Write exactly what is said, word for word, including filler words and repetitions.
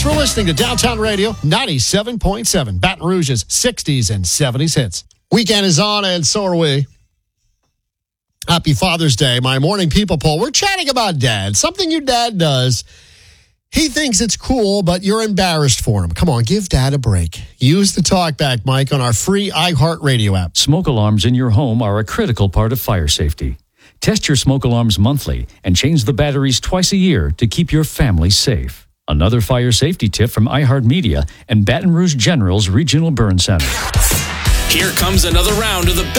for listening to Downtown Radio ninety-seven point seven, Baton Rouge's sixties and seventies hits. Weekend is on, and so are we. Happy Father's Day. My morning people poll. We're chatting about dad. Something your dad does. He thinks it's cool, but you're embarrassed for him. Come on, give dad a break. Use the talkback mic on our free iHeartRadio app. Smoke alarms in your home are a critical part of fire safety. Test your smoke alarms monthly and change the batteries twice a year to keep your family safe. Another fire safety tip from iHeartMedia and Baton Rouge General's Regional Burn Center. Here comes another round of the